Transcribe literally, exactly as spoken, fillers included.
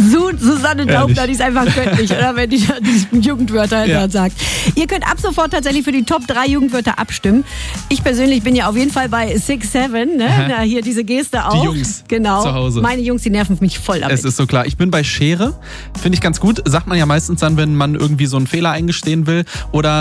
Su- Susanne Daubner, die ist einfach göttlich, oder? Wenn die, die Jugendwörter ja. sagt. Ihr könnt ab sofort tatsächlich für die Top drei Jugendwörter abstimmen. Ich persönlich bin ja auf jeden Fall bei six seven, ne? Na, hier diese Geste auch. Die Jungs genau. zu Hause. Meine Jungs, die nerven mich voll damit. Es ist so klar. Ich bin bei Schere. Finde ich ganz gut. Sagt man ja meistens dann, wenn man irgendwie so einen Fehler eingestehen will. Oder